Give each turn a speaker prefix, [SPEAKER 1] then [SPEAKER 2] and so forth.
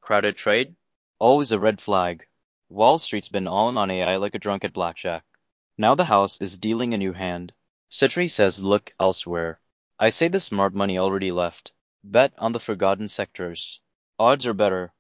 [SPEAKER 1] Crowded trade? Always a red flag. Wall Street's been all in on AI like a drunk at blackjack. Now the house is dealing a new hand. Citri says look elsewhere. I say the smart money already left. Bet on the forgotten sectors. Odds are better.